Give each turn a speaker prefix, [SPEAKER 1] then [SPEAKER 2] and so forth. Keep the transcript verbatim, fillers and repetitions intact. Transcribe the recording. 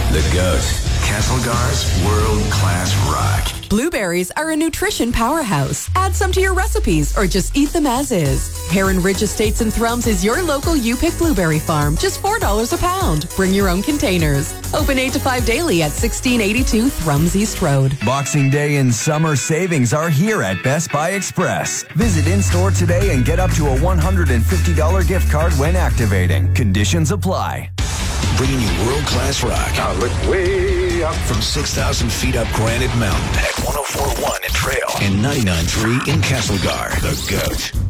[SPEAKER 1] The GOAT. Castlegar's world-class rock.
[SPEAKER 2] Blueberries are a nutrition powerhouse. Add some to your recipes or just eat them as is. Heron Ridge Estates and Thrums is your local U-Pick blueberry farm. Just four dollars a pound. Bring your own containers. Open eight to five daily at sixteen eighty-two Thrums East Road.
[SPEAKER 3] Boxing Day and summer savings are here at Best Buy Express. Visit in-store today and get up to a one hundred fifty dollars gift card when activating. Conditions apply.
[SPEAKER 1] Bringing you world-class rock.
[SPEAKER 4] Now look way up.
[SPEAKER 1] From six thousand feet up Granite Mountain at one oh four point one in Trail and ninety-nine point three in Castlegar. The GOAT.